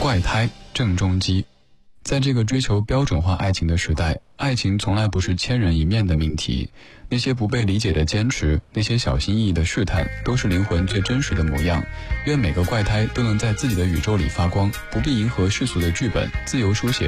怪胎郑中基。在这个追求标准化爱情的时代，爱情从来不是千人一面的命题。那些不被理解的坚持，那些小心翼翼的试探，都是灵魂最真实的模样。愿每个怪胎都能在自己的宇宙里发光，不必迎合世俗的剧本，自由书写